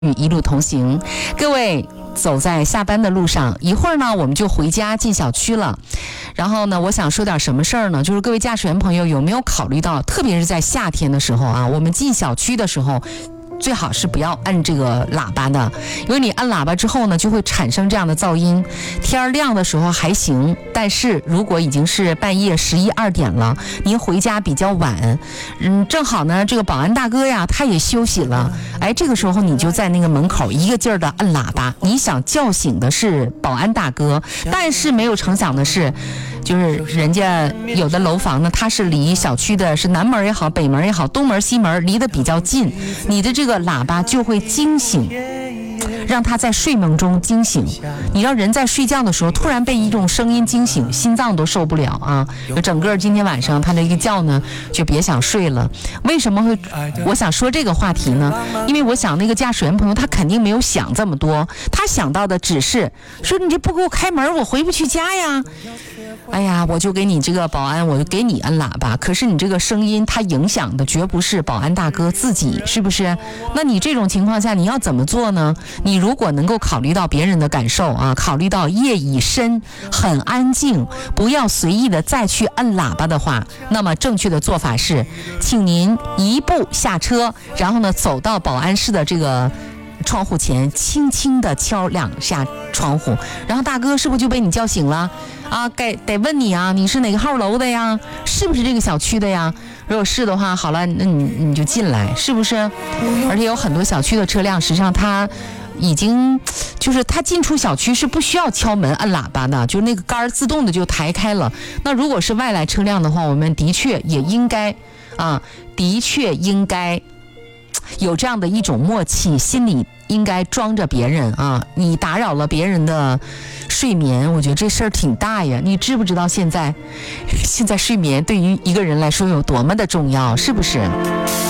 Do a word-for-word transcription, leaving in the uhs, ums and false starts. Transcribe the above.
与一路同行，各位走在下班的路上，一会儿呢我们就回家进小区了。然后呢，我想说点什么事儿呢？就是各位驾驶员朋友有没有考虑到，特别是在夏天的时候啊，我们进小区的时候，最好是不要按这个喇叭的，因为你按喇叭之后呢，就会产生这样的噪音。天亮的时候还行，但是如果已经是半夜十一二点了，您回家比较晚，嗯，正好呢，这个保安大哥呀，他也休息了，哎，这个时候你就在那个门口一个劲儿的按喇叭，你想叫醒的是保安大哥，但是没有成想的是，就是人家有的楼房呢，它是离小区的是南门也好，北门也好，东门西门离得比较近，你的这个喇叭就会惊醒，让他在睡梦中惊醒。你让人在睡觉的时候突然被一种声音惊醒，心脏都受不了啊！整个今天晚上他这一觉呢就别想睡了。为什么会我想说这个话题呢？因为我想那个驾驶员朋友他肯定没有想这么多，他想到的只是说你这不给我开门，我回不去家呀。哎呀，我就给你这个保安，我就给你按喇叭，可是你这个声音它影响的绝不是保安大哥自己，是不是？那你这种情况下你要怎么做呢？你如果能够考虑到别人的感受啊，考虑到夜已深很安静，不要随意的再去按喇叭的话，那么正确的做法是请您一步下车，然后呢走到保安室的这个窗户前，轻轻的敲两下窗户，然后大哥是不是就被你叫醒了啊？该得问你啊，你是哪个号楼的呀？是不是这个小区的呀？如果是的话，好了，那你你就进来，是不是？而且有很多小区的车辆，实际上它已经就是它进出小区是不需要敲门按喇叭的，就是那个杆自动的就抬开了。那如果是外来车辆的话，我们的确也应该啊，的确应该有这样的一种默契，心里应该装着别人啊，你打扰了别人的睡眠，我觉得这事儿挺大呀。你知不知道现在现在睡眠对于一个人来说有多么的重要，是不是？